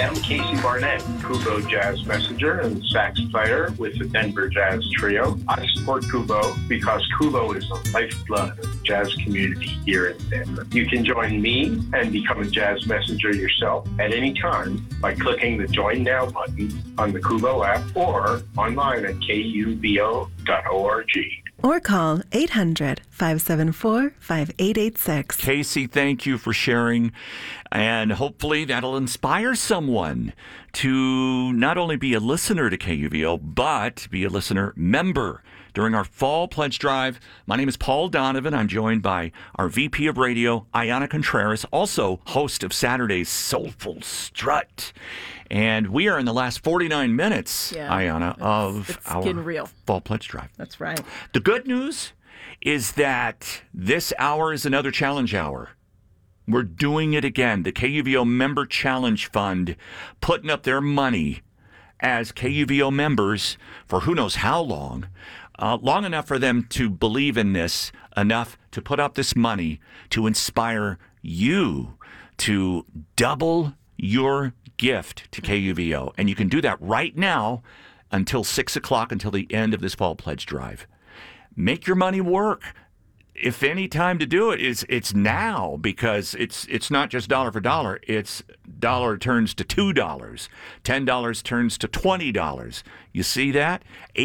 am Casey Barnett, Kubo Jazz Messenger and sax player with the Denver Jazz Trio. I support Kubo because Kubo is the lifeblood of the jazz community here in Denver. You can join me and become a jazz messenger yourself at any time by clicking the Join Now button on the Kubo app or online at kubo.org. Or call 800-574-5886. Casey, thank you for sharing. And hopefully that'll inspire someone to not only be a listener to KUVO, but be a listener member during our Fall Pledge Drive. My name is Paul Donovan. I'm joined by our VP of Radio, Ayana Contreras, also host of Saturday's Soulful Strut. And we are in the last 49 minutes, Ayana, of our real. Fall Pledge Drive. That's right. The good news is that this hour is another challenge hour. We're doing it again. The KUVO Member Challenge Fund putting up their money as KUVO members for who knows how long, long enough for them to believe in this, enough to put up this money to inspire you to double your gift to KUVO. And you can do that right now until 6 o'clock, until the end of this Fall Pledge Drive. Make your money work. If any time to do it, it's now, because it's not just dollar for dollar. It's dollar turns to $2. $10 turns to $20. You see that?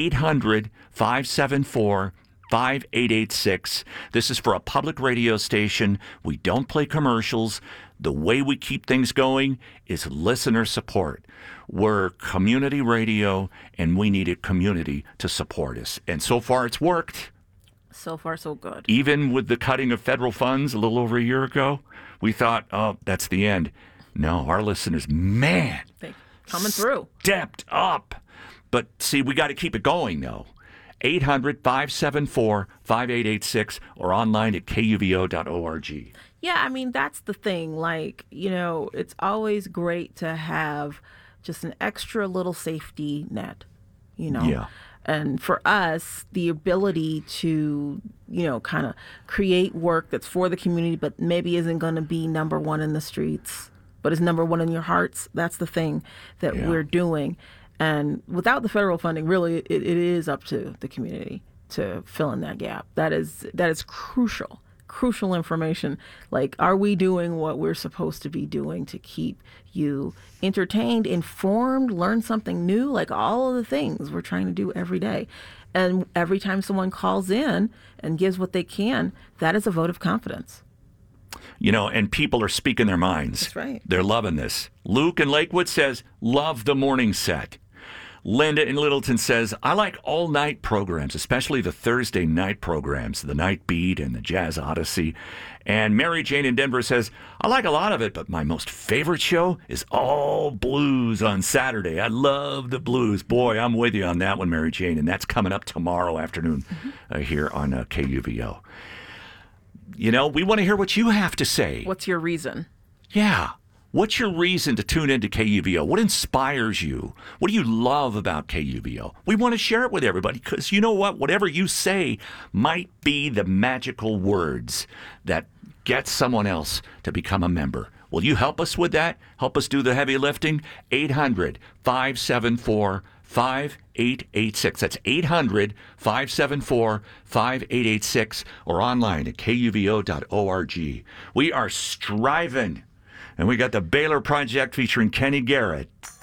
800-574-5886. This is for a public radio station. We don't play commercials. The way we keep things going is listener support. We're community radio, and we needed community to support us. And so far, it's worked. So far, so good. Even with the cutting of federal funds a little over a year ago, we thought, oh, that's the end. No, our listeners, man, coming through. Stepped up. But see, we got to keep it going, though. 800-574-5886 or online at kuvo.org. Yeah, I mean, that's the thing. Like, it's always great to have just an extra little safety net, Yeah. And for us, the ability to, kind of create work that's for the community, but maybe isn't going to be number one in the streets, but is number one in your hearts. That's the thing that we're doing. And without the federal funding, really, it is up to the community to fill in that gap. That is crucial information. Like, are we doing what we're supposed to be doing to keep you entertained, informed, learn something new? Like, all of the things we're trying to do every day. And every time someone calls in and gives what they can, that is a vote of confidence. And people are speaking their minds. That's right. They're loving this. Luke in Lakewood says, love the morning set. Linda in Littleton says, I like all-night programs, especially the Thursday night programs, the Night Beat and the Jazz Odyssey. And Mary Jane in Denver says, I like a lot of it, but my most favorite show is all blues on Saturday. I love the blues. Boy, I'm with you on that one, Mary Jane, and that's coming up tomorrow afternoon here on KUVO. We want to hear what you have to say. What's your reason? Yeah. What's your reason to tune into KUVO? What inspires you? What do you love about KUVO? We want to share it with everybody because you know what? Whatever you say might be the magical words that get someone else to become a member. Will you help us with that? Help us do the heavy lifting? 800-574-5886. That's 800-574-5886 or online at kuvo.org. We are striving. And we got the Baylor Project featuring Kenny Garrett.